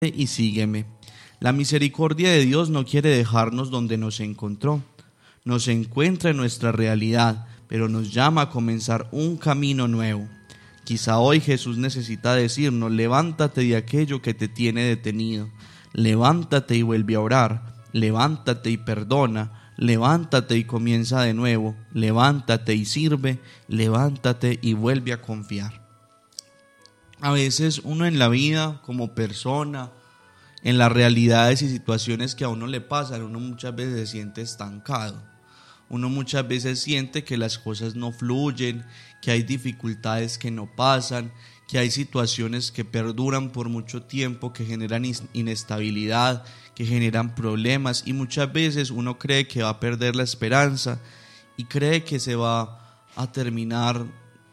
y sígueme. La misericordia de Dios no quiere dejarnos donde nos encontró. Nos encuentra en nuestra realidad, pero nos llama a comenzar un camino nuevo. Quizá hoy Jesús necesita decirnos: levántate de aquello que te tiene detenido. Levántate y vuelve a orar. Levántate y perdona. Levántate y comienza de nuevo. Levántate y sirve. Levántate y vuelve a confiar. A veces uno en la vida, como persona, en las realidades y situaciones que a uno le pasan, uno muchas veces se siente estancado. Uno muchas veces siente que las cosas no fluyen, que hay dificultades que no pasan, que hay situaciones que perduran por mucho tiempo, que generan inestabilidad, que generan problemas, y muchas veces uno cree que va a perder la esperanza y cree que se va a terminar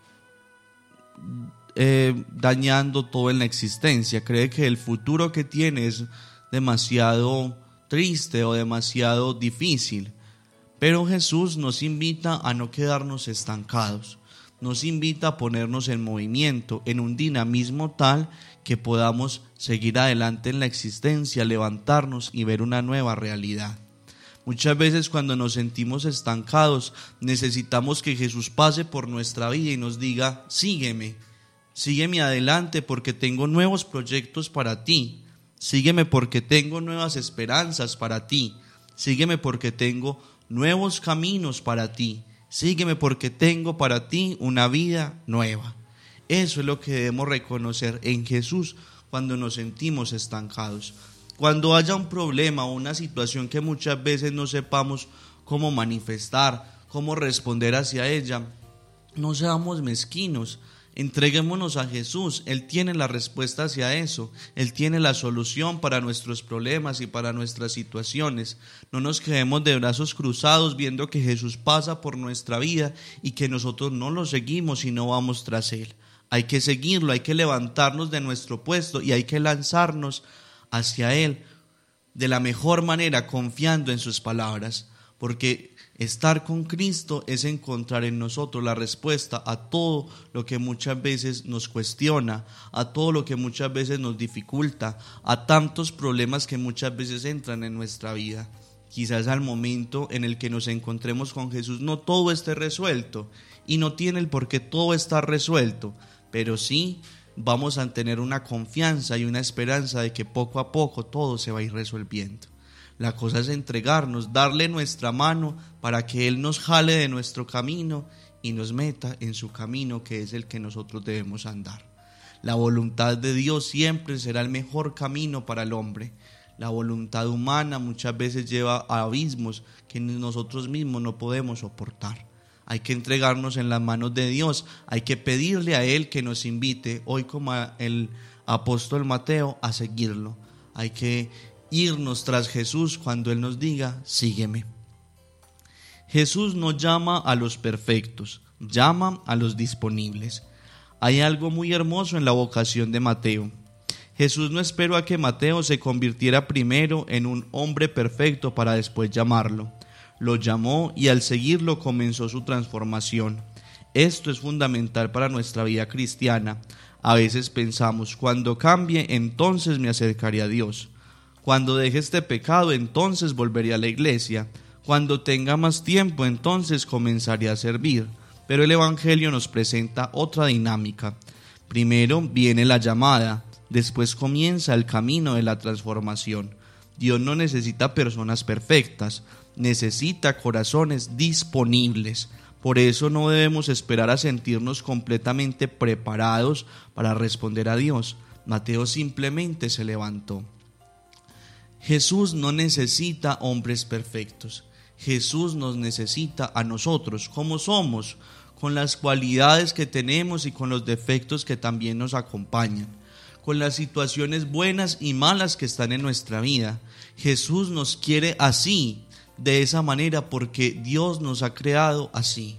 dañando todo en la existencia. Cree que el futuro que tiene es demasiado triste o demasiado difícil. Pero Jesús nos invita a no quedarnos estancados, nos invita a ponernos en movimiento, en un dinamismo tal que podamos seguir adelante en la existencia, levantarnos y ver una nueva realidad. Muchas veces cuando nos sentimos estancados, necesitamos que Jesús pase por nuestra vida y nos diga: sígueme, sígueme adelante porque tengo nuevos proyectos para ti, sígueme porque tengo nuevas esperanzas para ti, sígueme porque tengo nuevos caminos para ti, sígueme porque tengo para ti una vida nueva. Eso es lo que debemos reconocer en Jesús cuando nos sentimos estancados. Cuando haya un problema o una situación que muchas veces no sepamos cómo manifestar, cómo responder hacia ella, no seamos mezquinos. Entreguémonos a Jesús. Él tiene la respuesta hacia eso. Él tiene la solución para nuestros problemas y para nuestras situaciones. No nos quedemos de brazos cruzados viendo que Jesús pasa por nuestra vida y que nosotros no lo seguimos y no vamos tras Él. Hay que seguirlo, hay que levantarnos de nuestro puesto y hay que lanzarnos hacia Él de la mejor manera, confiando en sus palabras, porque estar con Cristo es encontrar en nosotros la respuesta a todo lo que muchas veces nos cuestiona, a todo lo que muchas veces nos dificulta, a tantos problemas que muchas veces entran en nuestra vida. Quizás al momento en el que nos encontremos con Jesús no todo esté resuelto, y no tiene el por qué todo está resuelto, pero sí vamos a tener una confianza y una esperanza de que poco a poco todo se va a ir resolviendo. La cosa es entregarnos, darle nuestra mano para que Él nos jale de nuestro camino y nos meta en su camino, que es el que nosotros debemos andar. La voluntad de Dios siempre será el mejor camino para el hombre. La voluntad humana muchas veces lleva a abismos que nosotros mismos no podemos soportar. Hay que entregarnos en las manos de Dios, hay que pedirle a Él que nos invite, hoy como el apóstol Mateo, a seguirlo. Hay que irnos tras Jesús cuando Él nos diga: sígueme. Jesús no llama a los perfectos, llama a los disponibles. Hay algo muy hermoso en la vocación de Mateo. Jesús no esperó a que Mateo se convirtiera primero en un hombre perfecto para después llamarlo. Lo llamó y al seguirlo comenzó su transformación. Esto es fundamental para nuestra vida cristiana. A veces pensamos: cuando cambie, entonces me acercaré a Dios. Cuando deje este pecado, entonces volveré a la iglesia. Cuando tenga más tiempo, entonces comenzaré a servir. Pero el Evangelio nos presenta otra dinámica. Primero viene la llamada, después comienza el camino de la transformación. Dios no necesita personas perfectas, necesita corazones disponibles. Por eso no debemos esperar a sentirnos completamente preparados para responder a Dios. Mateo simplemente se levantó. Jesús no necesita hombres perfectos. Jesús nos necesita a nosotros como somos, con las cualidades que tenemos y con los defectos que también nos acompañan, con las situaciones buenas y malas que están en nuestra vida. Jesús nos quiere así, de esa manera, porque Dios nos ha creado así.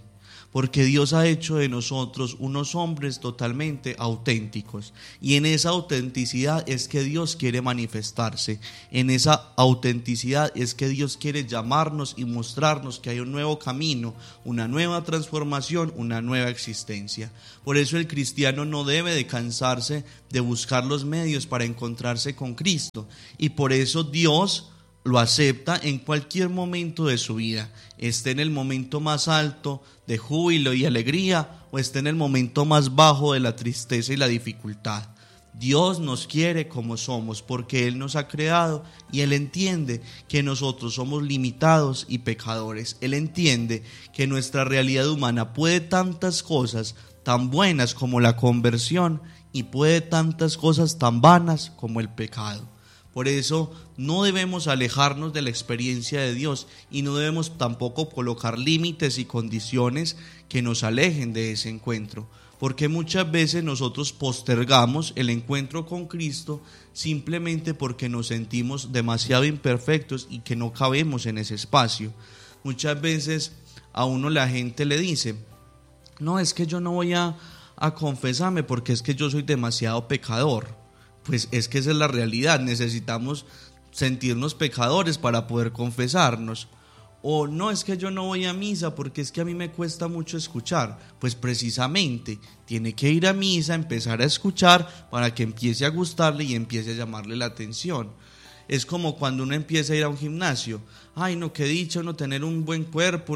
porque Dios ha hecho de nosotros unos hombres totalmente auténticos, y en esa autenticidad es que Dios quiere manifestarse, en esa autenticidad es que Dios quiere llamarnos y mostrarnos que hay un nuevo camino, una nueva transformación, una nueva existencia. Por eso el cristiano no debe de cansarse de buscar los medios para encontrarse con Cristo, y por eso Dios lo acepta en cualquier momento de su vida, esté en el momento más alto de júbilo y alegría o esté en el momento más bajo de la tristeza y la dificultad. Dios nos quiere como somos porque Él nos ha creado y Él entiende que nosotros somos limitados y pecadores. Él entiende que nuestra realidad humana puede tantas cosas tan buenas como la conversión y puede tantas cosas tan vanas como el pecado. Por eso no debemos alejarnos de la experiencia de Dios y no debemos tampoco colocar límites y condiciones que nos alejen de ese encuentro, porque muchas veces nosotros postergamos el encuentro con Cristo simplemente porque nos sentimos demasiado imperfectos y que no cabemos en ese espacio. Muchas veces a uno la gente le dice: no, es que yo no voy a confesarme porque es que yo soy demasiado pecador. Pues es que esa es la realidad, necesitamos sentirnos pecadores para poder confesarnos. O no, es que yo no voy a misa porque es que a mí me cuesta mucho escuchar. Pues precisamente tiene que ir a misa, empezar a escuchar para que empiece a gustarle y empiece a llamarle la atención. Es como cuando uno empieza a ir a un gimnasio. Ay, no, qué dicho, no tener un buen cuerpo,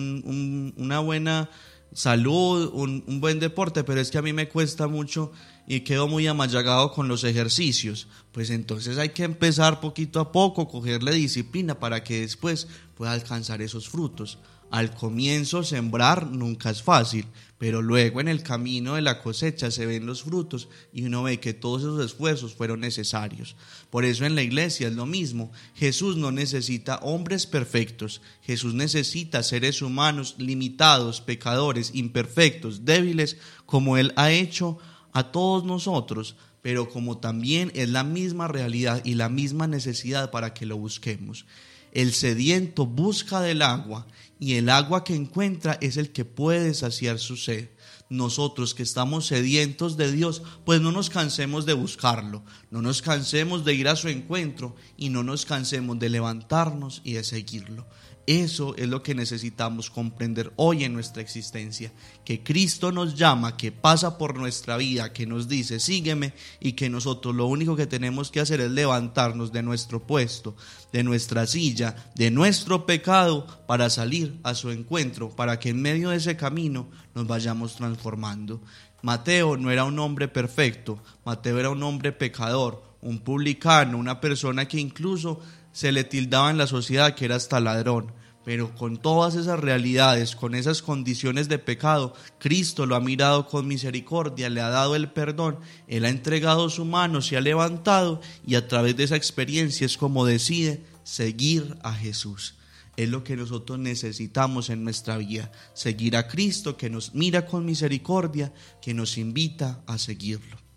una buena salud, un buen deporte, pero es que a mí me cuesta mucho y quedo muy amallagado con los ejercicios. Pues entonces hay que empezar poquito a poco, cogerle disciplina para que después pueda alcanzar esos frutos. Al comienzo sembrar nunca es fácil, pero luego en el camino de la cosecha se ven los frutos y uno ve que todos esos esfuerzos fueron necesarios. Por eso en la iglesia es lo mismo. Jesús no necesita hombres perfectos, Jesús necesita seres humanos limitados, pecadores, imperfectos, débiles, como Él ha hecho a todos nosotros, pero como también es la misma realidad y la misma necesidad para que lo busquemos. El sediento busca del agua y el agua que encuentra es el que puede saciar su sed. Nosotros que estamos sedientos de Dios, pues no nos cansemos de buscarlo, no nos cansemos de ir a su encuentro y no nos cansemos de levantarnos y de seguirlo. Eso es lo que necesitamos comprender hoy en nuestra existencia, que Cristo nos llama, que pasa por nuestra vida, que nos dice sígueme, y que nosotros lo único que tenemos que hacer es levantarnos de nuestro puesto, de nuestra silla, de nuestro pecado para salir a su encuentro, para que en medio de ese camino nos vayamos transformando. Mateo no era un hombre perfecto, Mateo era un hombre pecador, un publicano, una persona que incluso se le tildaba en la sociedad que era hasta ladrón. Pero con todas esas realidades, con esas condiciones de pecado, Cristo lo ha mirado con misericordia, le ha dado el perdón, Él ha entregado su mano, se ha levantado y a través de esa experiencia es como decide seguir a Jesús. Es lo que nosotros necesitamos en nuestra vida, seguir a Cristo que nos mira con misericordia, que nos invita a seguirlo.